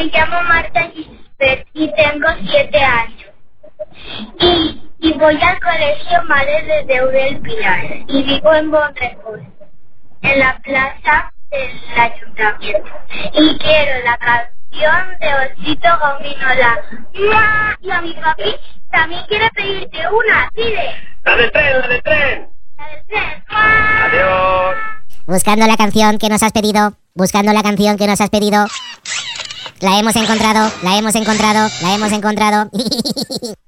Me llamo Marta Gisbert y tengo 7 años. Y voy al colegio Madre de Déu del Pilar y vivo en Bonrejón, en la plaza del ayuntamiento. Y quiero la canción de Osito Gominola. ¡Mua! Y a mi papi también quiere pedirte una, pide. ¡La del tren, la del tren! La del tren. ¡Mua! ¡Adiós! Buscando la canción que nos has pedido. Buscando la canción que nos has pedido. La hemos encontrado, la hemos encontrado, la hemos encontrado.